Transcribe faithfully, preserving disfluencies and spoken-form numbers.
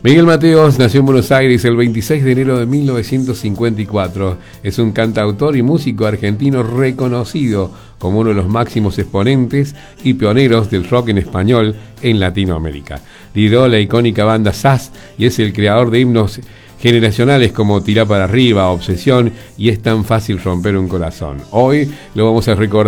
Miguel Mateos nació en Buenos Aires el veintiséis de enero de mil novecientos cincuenta y cuatro. Es un cantautor y músico argentino reconocido como uno de los máximos exponentes y pioneros del rock en español en Latinoamérica. Lideró la icónica banda S A S y es el creador de himnos generacionales como Tirá para arriba, Obsesión y Es tan fácil romper un corazón. Hoy lo vamos a recordar